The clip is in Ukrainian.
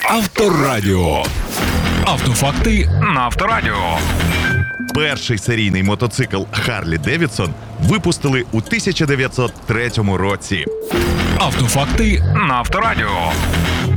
Авторадіо. Автофакти на Авторадіо. Перший серійний мотоцикл Харлі Девідсон випустили у 1903 році. Автофакти на Авторадіо.